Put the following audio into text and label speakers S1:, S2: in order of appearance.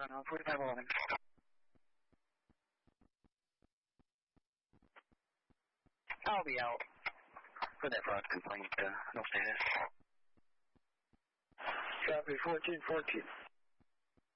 S1: on 4511. I'll be out. For that fraud complaint, no status.
S2: Copy 1414.